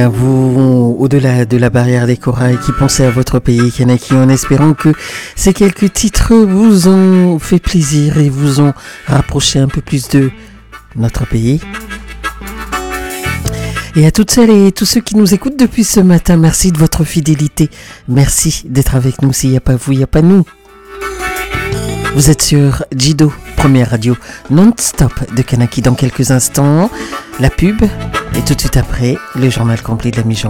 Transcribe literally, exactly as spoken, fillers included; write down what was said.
Vous, au-delà de la barrière des corails, qui pensez à votre pays, Kanaki, en espérant que ces quelques titres vous ont fait plaisir et vous ont rapproché un peu plus de notre pays. Et à toutes celles et tous ceux qui nous écoutent depuis ce matin, merci de votre fidélité. Merci d'être avec nous. S'il n'y a pas vous, il n'y a pas nous. Vous êtes sur Jido, première radio non-stop de Kanaki. Dans quelques instants, la pub. Et tout de suite après, le journal complet de la mi-journée.